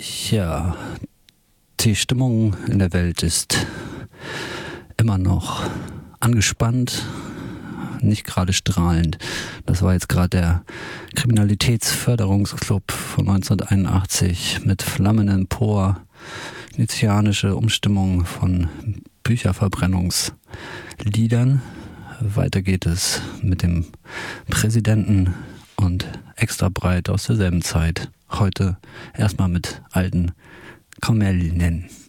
Ja, die Stimmung in der Welt ist immer noch angespannt, nicht gerade strahlend. Das war jetzt gerade der Kriminalitätsförderungsclub von 1981 mit Flammen empor, venezianische Umstimmung von Bücherverbrennungsliedern. Weiter geht es mit dem Präsidenten und Extra breit aus derselben Zeit. Heute erstmal mit alten Kamellen.